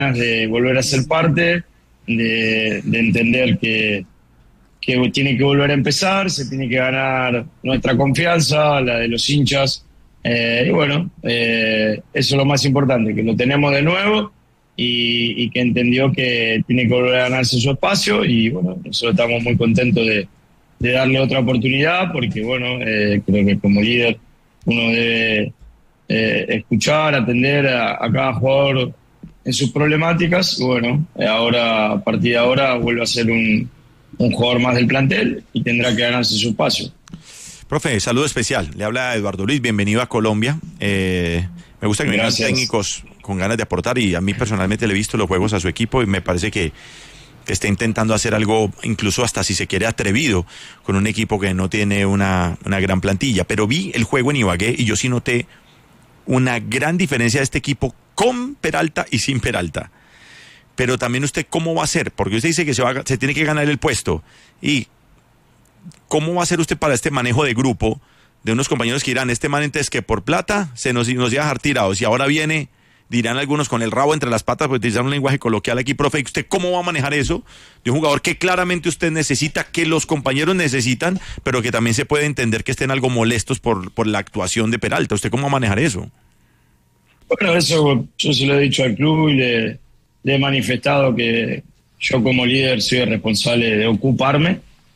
de volver a ser parte, de entender que tiene que volver a empezar, se tiene que ganar nuestra confianza, la de los hinchas. Y bueno, eso es lo más importante, que lo tenemos de nuevo y que entendió que tiene que volver a ganarse su espacio. Y bueno, nosotros estamos muy contentos de darle otra oportunidad, porque bueno, creo que como líder uno debe escuchar, atender a cada jugador en sus problemáticas. Y bueno, ahora, a partir de ahora vuelve a ser un jugador más del plantel y tendrá que ganarse su espacio. Profe, saludo especial. Le habla Eduardo Luis, bienvenido a Colombia. Me gusta que vengan técnicos con ganas de aportar, y a mí personalmente le he visto los juegos a su equipo y me parece que está intentando hacer algo, incluso hasta si se quiere atrevido, con un equipo que no tiene una gran plantilla. Pero vi el juego en Ibagué y yo sí noté una gran diferencia de este equipo con Peralta y sin Peralta. Pero también usted, ¿cómo va a hacer? Porque usted dice que se tiene que ganar el puesto. ¿Y cómo va a hacer usted para este manejo de grupo de unos compañeros que dirán, este man entonces que por plata nos iba a dejar tirados y ahora viene, dirán algunos, con el rabo entre las patas, pues utilizar un lenguaje coloquial aquí, profe? ¿Y usted cómo va a manejar eso de un jugador que claramente usted necesita, que los compañeros necesitan, pero que también se puede entender que estén algo molestos por la actuación de Peralta? ¿Usted cómo va a manejar eso? Bueno, eso yo se lo he dicho al club y le he manifestado que yo como líder soy el responsable de ocuparme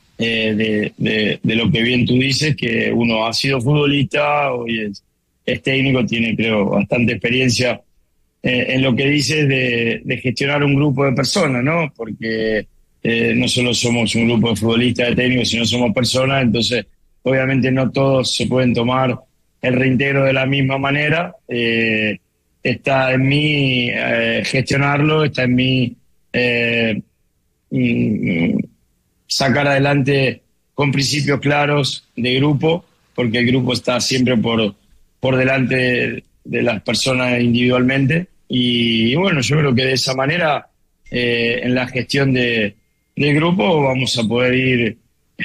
de lo que bien tú dices, que uno ha sido futbolista, hoy es técnico, tiene creo bastante experiencia en lo que dices de gestionar un grupo de personas, ¿no? Porque no solo somos un grupo de futbolistas, de técnicos, sino somos personas. Entonces obviamente no todos se pueden tomar el reintegro de la misma manera. Está en mí gestionarlo, está en mí sacar adelante con principios claros de grupo, porque el grupo está siempre por delante de las personas individualmente. Y bueno, yo creo que de esa manera, en la gestión del grupo, vamos a poder ir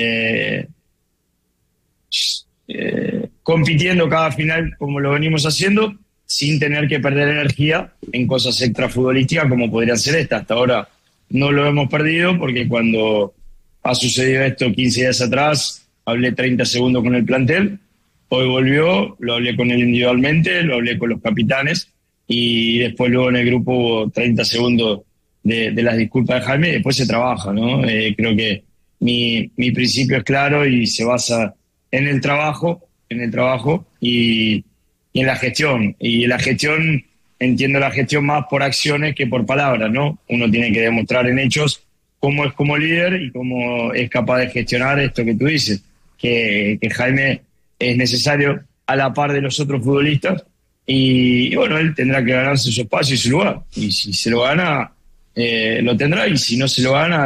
compitiendo cada final como lo venimos haciendo, sin tener que perder energía en cosas extrafutbolísticas como podrían ser estas. Hasta ahora no lo hemos perdido, porque cuando ha sucedido esto 15 días atrás, hablé 30 segundos con el plantel. Hoy volvió, lo hablé con él individualmente, lo hablé con los capitanes, y después luego en el grupo hubo 30 segundos de las disculpas de Jaime, y después se trabaja, ¿no? Creo que mi principio es claro y se basa en el trabajo y en la gestión. Y en la gestión, entiendo la gestión más por acciones que por palabras, ¿no? Uno tiene que demostrar en hechos cómo es como líder y cómo es capaz de gestionar esto que tú dices, que Jaime es necesario a la par de los otros futbolistas, y bueno, él tendrá que ganarse su espacio y su lugar, y si se lo gana, lo tendrá, y si no se lo gana,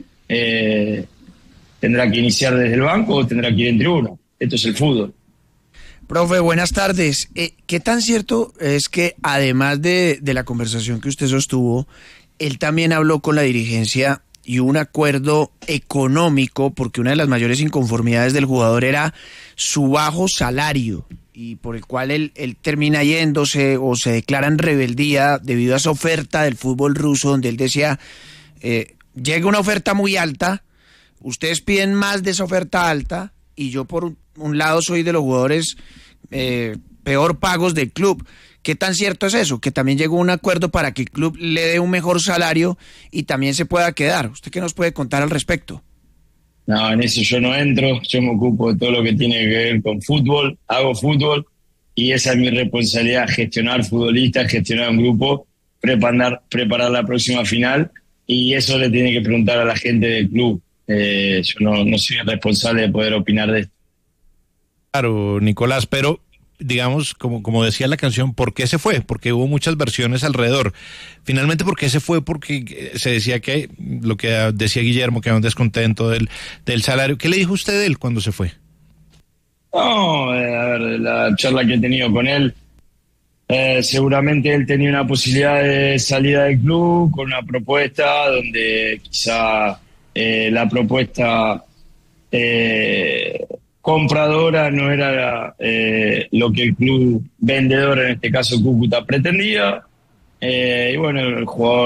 tendrá que iniciar desde el banco o tendrá que ir en tribuna. Esto es el fútbol. Profe, buenas tardes. ¿Qué tan cierto es que además de la conversación que usted sostuvo, él también habló con la dirigencia y un acuerdo económico, porque una de las mayores inconformidades del jugador era su bajo salario, y por el cual él termina yéndose o se declara en rebeldía debido a esa oferta del fútbol ruso, donde él decía, llega una oferta muy alta, ustedes piden más de esa oferta alta, y yo por un lado soy de los jugadores peor pagos del club. ¿Qué tan cierto es eso? Que también llegó a un acuerdo para que el club le dé un mejor salario y también se pueda quedar. ¿Usted qué nos puede contar al respecto? No, en eso yo no entro. Yo me ocupo de todo lo que tiene que ver con fútbol, hago fútbol, y esa es mi responsabilidad: gestionar futbolistas, gestionar un grupo, preparar la próxima final, y eso le tiene que preguntar a la gente del club. Yo no soy el responsable de poder opinar de esto. Claro, Nicolás, pero digamos, como decía la canción, ¿por qué se fue? Porque hubo muchas versiones alrededor. Finalmente, ¿por qué se fue? Porque se decía que, lo que decía Guillermo, que había un descontento del salario. ¿Qué le dijo usted de él cuando se fue? No, a ver, la charla que he tenido con él, seguramente él tenía una posibilidad de salida del club con una propuesta donde quizá la propuesta compradora no era lo que el club vendedor, en este caso Cúcuta, pretendía. Y bueno, el jugador